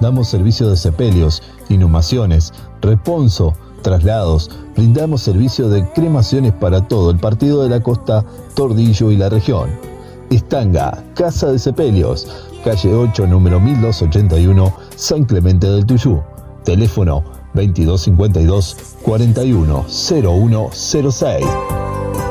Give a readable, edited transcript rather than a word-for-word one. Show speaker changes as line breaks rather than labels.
Damos servicio de sepelios, inhumaciones, reponso, traslados. Brindamos servicio de cremaciones para todo el Partido de la Costa, Tordillo y la región. Estanga, Casa de Sepelios, calle 8, número 1281, San Clemente del Tuyú. Teléfono 2252 410106.